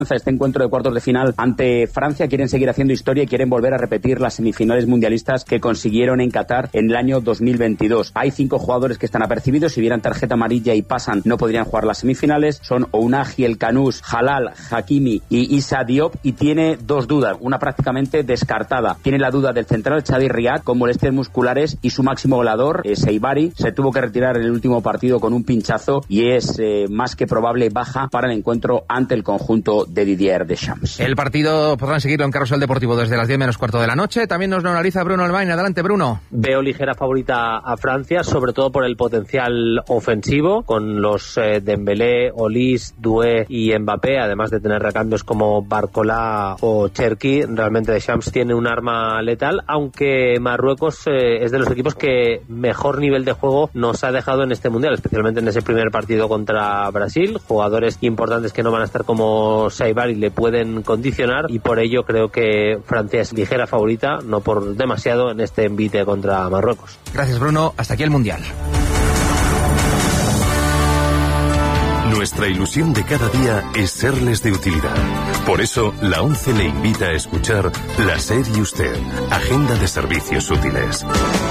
este encuentro de cuartos de final ante Francia. Quieren seguir haciendo historia y quieren volver a repetir las semifinales mundialistas que consiguieron en Qatar en el año 2022. Hay 5 jugadores que están apercibidos. Si vieran tarjeta amarilla y pasan, no podrían jugar las semifinales. Son Ounahi El Kanous, Halal, Hakimi y Issa Diop. Y tiene 2 dudas, una prácticamente descartada. Tiene la duda del central Chadi Riad con molestias musculares y su máximo goleador, Seibari, se tuvo que retirar en el último partido con un pinchazo y es más que probable baja para el encuentro ante el conjunto de Didier Deschamps. El partido podrán seguirlo en Carrusel Deportivo desde las 10 menos cuarto de la noche. También nos lo analiza Bruno Albain. Adelante, Bruno. Veo ligera favorita a Francia, sobre todo por el potencial ofensivo, con los Dembélé, Olise, Doué y Mbappé, además de tener recambios como Barcola o Cherki. Realmente Deschamps tiene un arma letal, aunque Marruecos es de los equipos que mejor nivel de juego nos ha dejado en este Mundial, especialmente en ese primer partido contra Brasil. Jugadores importantes que no van a estar como Seibari le pueden condicionar y por ello creo que Francia es ligera favorita, no por demasiado, en este envite contra Marruecos. Gracias, Bruno. Hasta aquí el Mundial. Nuestra ilusión de cada día es serles de utilidad. Por eso, la ONCE le invita a escuchar La SER y Usted, Agenda de Servicios Útiles.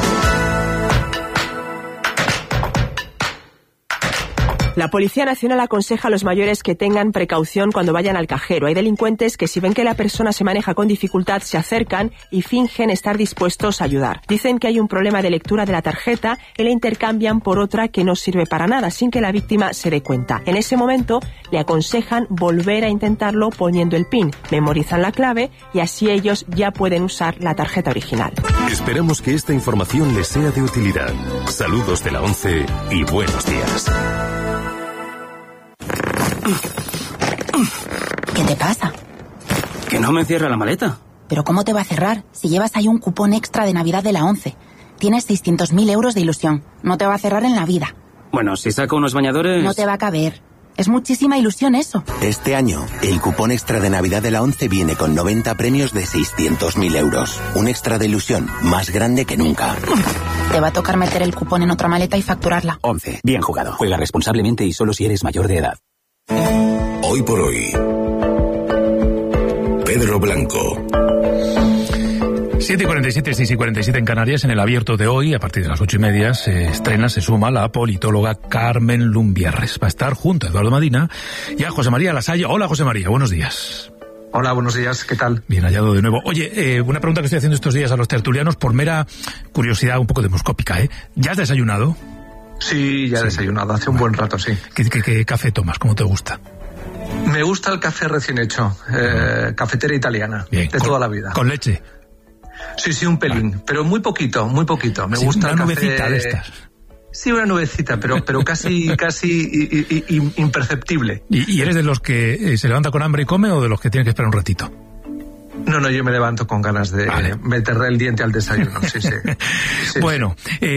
La Policía Nacional aconseja a los mayores que tengan precaución cuando vayan al cajero. Hay delincuentes que, si ven que la persona se maneja con dificultad, se acercan y fingen estar dispuestos a ayudar. Dicen que hay un problema de lectura de la tarjeta y la intercambian por otra que no sirve para nada, sin que la víctima se dé cuenta. En ese momento, le aconsejan volver a intentarlo poniendo el PIN. Memorizan la clave y así ellos ya pueden usar la tarjeta original. Esperamos que esta información les sea de utilidad. Saludos de la ONCE y buenos días. ¿Qué te pasa? Que no me cierra la maleta. ¿Pero cómo te va a cerrar si llevas ahí un cupón extra de Navidad de la ONCE? Tienes 600.000 euros de ilusión. No te va a cerrar en la vida. Bueno, si saco unos bañadores... No te va a caber. Es muchísima ilusión eso. Este año, el cupón extra de Navidad de la ONCE viene con 90 premios de 600.000 euros. Un extra de ilusión más grande que nunca. Te va a tocar meter el cupón en otra maleta y facturarla. ONCE. Bien jugado. Juega responsablemente y solo si eres mayor de edad. Hoy por hoy, Pedro Blanco. 7:47, 6:47 en Canarias. En el abierto de hoy, a partir de las 8:30, se suma la politóloga Carmen Lumbierres. Va a estar junto a Eduardo Madina y a José María Lasalle. Hola, José María, buenos días. Hola, buenos días, ¿qué tal? Bien hallado de nuevo. Oye, una pregunta que estoy haciendo estos días a los tertulianos por mera curiosidad un poco demoscópica, ¿eh? ¿Ya has desayunado? Sí, ya he desayunado, hace un buen rato, sí. ¿Qué café tomas? ¿Cómo te gusta? Me gusta el café recién hecho, cafetera italiana, bien, de toda la vida. ¿Con leche? Sí, un pelín, pero muy poquito. Me sí, gusta una el nubecita café... de estas. Sí, una nubecita, pero casi imperceptible. ¿Y eres de los que se levanta con hambre y come o de los que tiene que esperar un ratito? No, yo me levanto con ganas de meterle el diente al desayuno, sí. Bueno,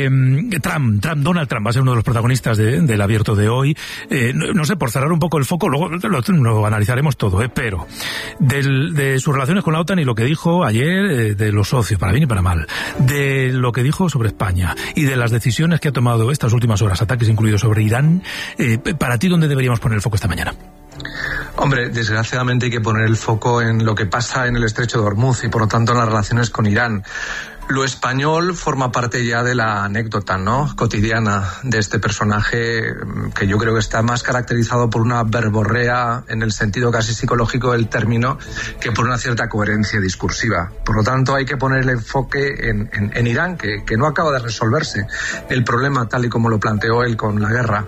Donald Trump va a ser uno de los protagonistas del abierto de hoy. No sé, por cerrar un poco el foco, luego lo analizaremos todo, pero de sus relaciones con la OTAN y lo que dijo ayer de los socios, para bien y para mal, de lo que dijo sobre España y de las decisiones que ha tomado estas últimas horas, ataques incluidos sobre Irán, para ti, ¿dónde deberíamos poner el foco esta mañana? Hombre, desgraciadamente hay que poner el foco en lo que pasa en el estrecho de Hormuz y por lo tanto en las relaciones con Irán. Lo español forma parte ya de la anécdota, ¿no?, cotidiana de este personaje que yo creo que está más caracterizado por una verborrea en el sentido casi psicológico del término que por una cierta coherencia discursiva. Por lo tanto hay que poner el enfoque en Irán, que no acaba de resolverse el problema tal y como lo planteó él con la guerra.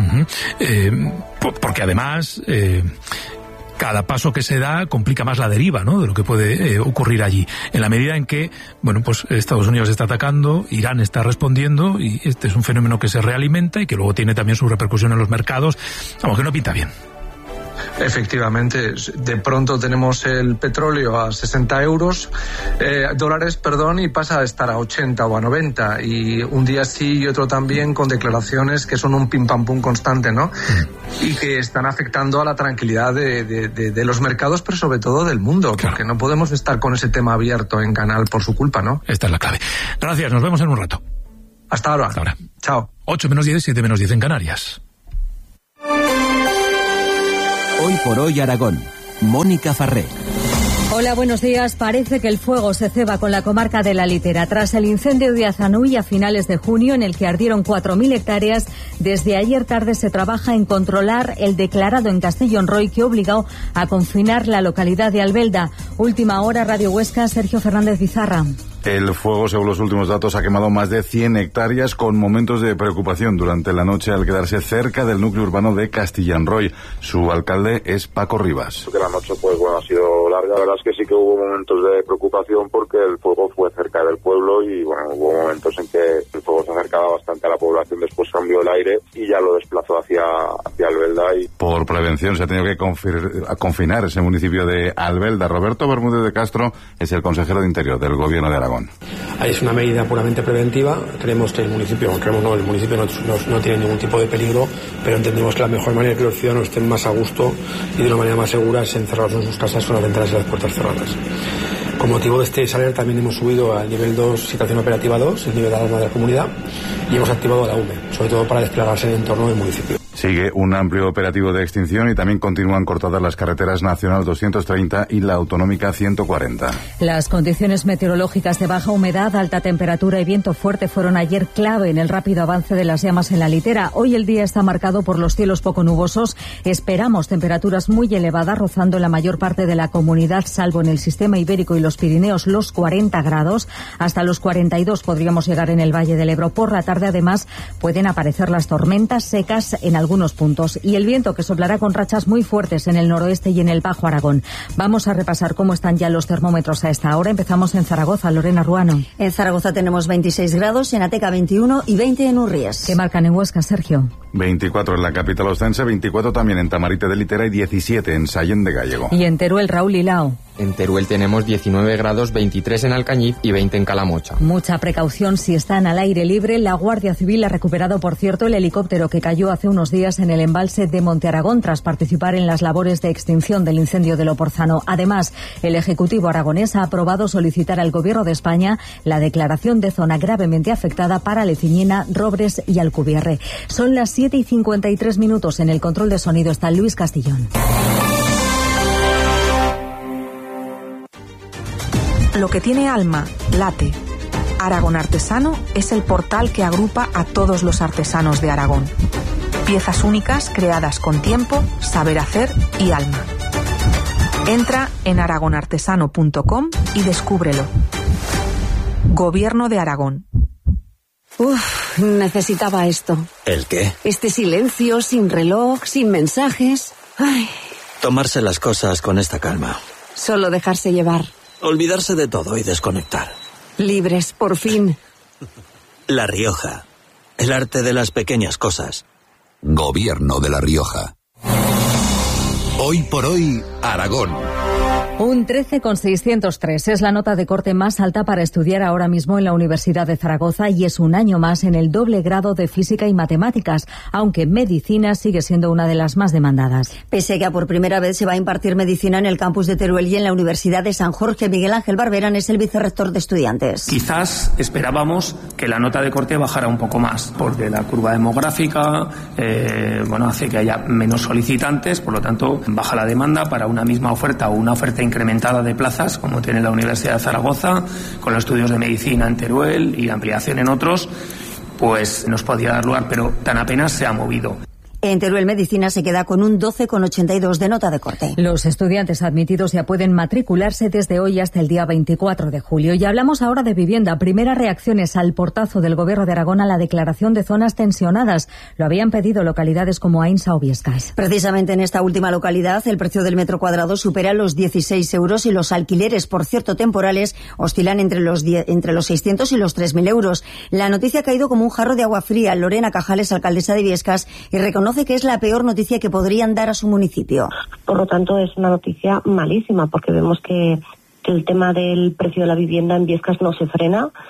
Porque además cada paso que se da complica más la deriva, ¿no?, de lo que puede ocurrir allí, en la medida en que pues Estados Unidos está atacando, Irán está respondiendo y este es un fenómeno que se realimenta y que luego tiene también su repercusión en los mercados, aunque no pinta bien. Efectivamente, de pronto tenemos el petróleo a 60 dólares, y pasa a estar a 80 o a 90, y un día sí y otro también, con declaraciones que son un pim pam pum constante, ¿no? Y que están afectando a la tranquilidad de los mercados, pero sobre todo del mundo, claro, porque no podemos estar con ese tema abierto en canal por su culpa, ¿no? Esta es la clave. Gracias, nos vemos en un rato. Hasta ahora. Chao. 8:10, 7:10 en Canarias. Hoy por hoy Aragón, Mónica Farré. Hola, buenos días. Parece que el fuego se ceba con la comarca de la Litera. Tras el incendio de Azanuy a finales de junio, en el que ardieron 4.000 hectáreas, desde ayer tarde se trabaja en controlar el declarado en Castellonroy que obligó a confinar la localidad de Albelda. Última hora, Radio Huesca, Sergio Fernández Bizarra. El fuego, según los últimos datos, ha quemado más de 100 hectáreas con momentos de preocupación durante la noche al quedarse cerca del núcleo urbano de Castellonroy. Su alcalde es Paco Rivas. La noche ha sido larga. La verdad es que sí que hubo momentos de preocupación porque el fuego fue cerca del pueblo y hubo momentos en que el fuego se acercaba bastante a la población. Después cambió el aire y ya lo desplazó hacia Albelda. Por prevención se ha tenido que confinar ese municipio de Albelda. Roberto Bermúdez de Castro es el consejero de Interior del Gobierno de Aragón. Es una medida puramente preventiva. Creemos que el municipio no tiene ningún tipo de peligro, pero entendemos que la mejor manera de que los ciudadanos estén más a gusto y de una manera más segura es encerrarlos en sus casas con las ventanas y las puertas cerradas. Con motivo de este saler también hemos subido al nivel 2, situación operativa 2, el nivel de alarma de la comunidad, y hemos activado a la UME, sobre todo para desplegarse en el entorno del municipio. Sigue un amplio operativo de extinción y también continúan cortadas las carreteras Nacional 230 y la Autonómica 140. Las condiciones meteorológicas de baja humedad, alta temperatura y viento fuerte fueron ayer clave en el rápido avance de las llamas en la Litera. Hoy el día está marcado por los cielos poco nubosos. Esperamos temperaturas muy elevadas, rozando en la mayor parte de la comunidad, salvo en el sistema ibérico y los Pirineos, los 40 grados. Hasta los 42 podríamos llegar en el Valle del Ebro. Por la tarde, además, pueden aparecer las tormentas secas en algunos puntos y el viento que soplará con rachas muy fuertes en el noroeste y en el Bajo Aragón. Vamos a repasar cómo están ya los termómetros a esta hora. Empezamos en Zaragoza. Lorena Ruano. En Zaragoza tenemos 26 grados, en Ateca 21 y 20 en Urrías. ¿Qué marcan en Huesca, Sergio? 24 en la capital ostense, 24 también en Tamarite de Litera y 17 en Sallén de Gallego. Y en Teruel, Raúl Lilao. En Teruel tenemos 19 grados, 23 en Alcañiz y 20 en Calamocha. Mucha precaución si están al aire libre. La Guardia Civil ha recuperado, por cierto, el helicóptero que cayó hace unos días en el embalse de Monte Aragón tras participar en las labores de extinción del incendio de Loporzano. Además, el Ejecutivo aragonés ha aprobado solicitar al Gobierno de España la declaración de zona gravemente afectada para Leciñena, Robres y Alcubierre. Son las 7:53 en el control de sonido está Luis Castillón. Lo que tiene alma, late. Aragón Artesano es el portal que agrupa a todos los artesanos de Aragón. Piezas únicas creadas con tiempo, saber hacer y alma. Entra en aragonartesano.com y descúbrelo. Gobierno de Aragón. Necesitaba esto. ¿El qué? Este silencio, sin reloj, sin mensajes. Ay. Tomarse las cosas con esta calma. Solo dejarse llevar. Olvidarse de todo y desconectar. Libres, por fin. La Rioja. El arte de las pequeñas cosas. Gobierno de La Rioja. Hoy por hoy, Aragón. Un 13,603 es la nota de corte más alta para estudiar ahora mismo en la Universidad de Zaragoza y es un año más en el doble grado de Física y Matemáticas, aunque Medicina sigue siendo una de las más demandadas. Pese a que por primera vez se va a impartir Medicina en el campus de Teruel y en la Universidad de San Jorge, Miguel Ángel Barberán es el vicerrector de estudiantes. Quizás esperábamos que la nota de corte bajara un poco más, porque la curva demográfica hace que haya menos solicitantes, por lo tanto baja la demanda para una misma oferta o una oferta incrementada de plazas, como tiene la Universidad de Zaragoza, con los estudios de medicina en Teruel y la ampliación en otros, pues nos podía dar lugar, pero tan apenas se ha movido. En Teruel Medicina se queda con un 12,82 de nota de corte. Los estudiantes admitidos ya pueden matricularse desde hoy hasta el día 24 de julio. Y hablamos ahora de vivienda. Primeras reacciones al portazo del Gobierno de Aragón a la declaración de zonas tensionadas. Lo habían pedido localidades como Ainsa o Biescas. Precisamente en esta última localidad, el precio del metro cuadrado supera los 16 euros y los alquileres, por cierto temporales, oscilan entre los 600 y los 3.000 euros. La noticia ha caído como un jarro de agua fría. Lorena Cajales, alcaldesa de Biescas, y reconoce que es la peor noticia que podrían dar a su municipio. Por lo tanto, es una noticia malísima, porque vemos que el tema del precio de la vivienda en Biescas no se frena.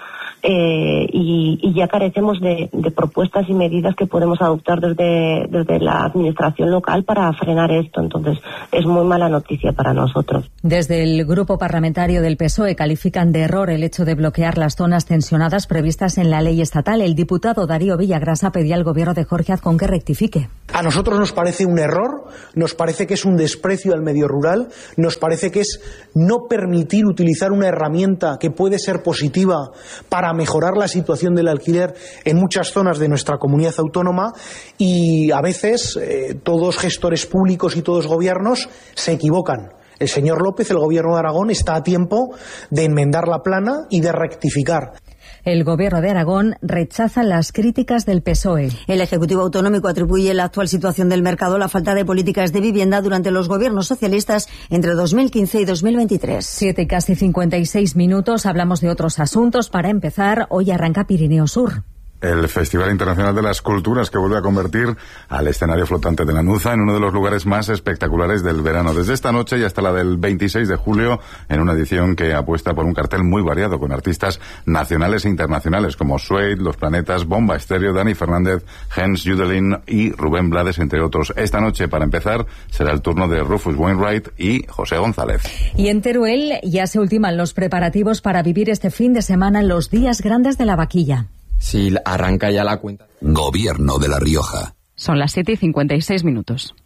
y ya carecemos de propuestas y medidas que podemos adoptar desde la administración local para frenar esto. Entonces, es muy mala noticia para nosotros. Desde el grupo parlamentario del PSOE califican de error el hecho de bloquear las zonas tensionadas previstas en la ley estatal. El diputado Darío Villagrasa pedía al gobierno de Jorge Azcón que rectifique. A nosotros nos parece un error, nos parece que es un desprecio al medio rural, nos parece que es no permitir utilizar una herramienta que puede ser positiva para mejorar la situación del alquiler en muchas zonas de nuestra comunidad autónoma, y a veces todos gestores públicos y todos gobiernos se equivocan. El señor López, el gobierno de Aragón, está a tiempo de enmendar la plana y de rectificar. El gobierno de Aragón rechaza las críticas del PSOE. El Ejecutivo Autonómico atribuye la actual situación del mercado a la falta de políticas de vivienda durante los gobiernos socialistas entre 2015 y 2023. 7 y casi 56 minutos. Hablamos de otros asuntos. Para empezar, hoy arranca Pirineo Sur. El Festival Internacional de las Culturas, que vuelve a convertir al escenario flotante de Lanuza en uno de los lugares más espectaculares del verano. Desde esta noche y hasta la del 26 de julio, en una edición que apuesta por un cartel muy variado, con artistas nacionales e internacionales como Suede, Los Planetas, Bomba Estéreo, Dani Fernández, Jens Judelin y Rubén Blades, entre otros. Esta noche, para empezar, será el turno de Rufus Wainwright y José González. Y en Teruel ya se ultiman los preparativos para vivir este fin de semana los días grandes de la vaquilla. Sí, arranca ya la cuenta. Gobierno de La Rioja. Son las 7 y 56 minutos.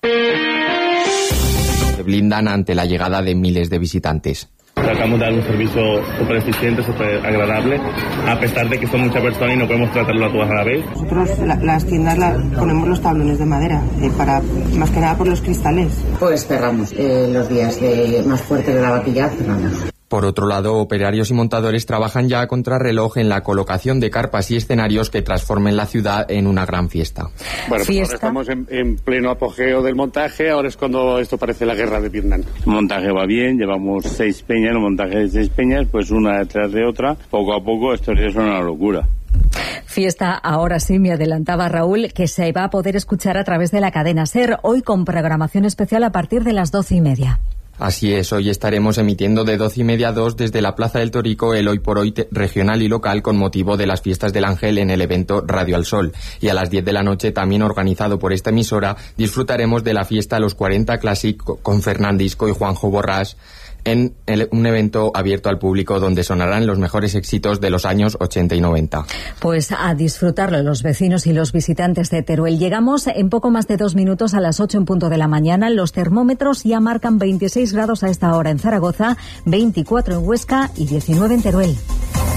Se blindan ante la llegada de miles de visitantes. Tratamos de dar un servicio súper eficiente, súper agradable, a pesar de que son muchas personas y no podemos tratarlo a todas a la vez. Nosotros las tiendas ponemos los tablones de madera, para más que nada por los cristales. Pues cerramos. Los días más fuertes de la vaquilla cerramos. Por otro lado, operarios y montadores trabajan ya a contrarreloj en la colocación de carpas y escenarios que transformen la ciudad en una gran fiesta. Bueno, pues ahora estamos en pleno apogeo del montaje, ahora es cuando esto parece la guerra de Vietnam. El montaje va bien, llevamos 6 peñas, el montaje de 6 peñas, pues una detrás de otra. Poco a poco esto es una locura. Fiesta, ahora sí, me adelantaba Raúl, que se va a poder escuchar a través de la cadena SER, hoy con programación especial a partir de las 12:30. Así es, hoy estaremos emitiendo de 12:30 a 2 desde la Plaza del Torico el Hoy por Hoy regional y local con motivo de las fiestas del Ángel en el evento Radio al Sol. Y a las 10 de la noche, también organizado por esta emisora, disfrutaremos de la fiesta Los 40 Classic con Fernandisco y Juanjo Borrás en un evento abierto al público donde sonarán los mejores éxitos de los años 80 y 90. Pues a disfrutarlo los vecinos y los visitantes de Teruel. Llegamos en poco más de 2 minutos a las 8 en punto de la mañana. Los termómetros ya marcan 26 grados a esta hora en Zaragoza, 24 en Huesca y 19 en Teruel.